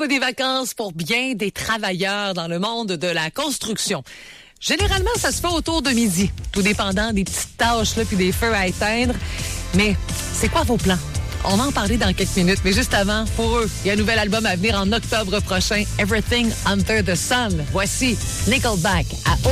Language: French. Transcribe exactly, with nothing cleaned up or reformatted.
retour des vacances pour bien des travailleurs dans le monde de la construction. Généralement, ça se fait autour de midi, tout dépendant des petites tâches là, puis des feux à éteindre. Mais c'est quoi vos plans? On va en parler dans quelques minutes, mais juste avant, pour eux, il y a un nouvel album à venir en octobre prochain, Everything Under the Sun. Voici Nickelback à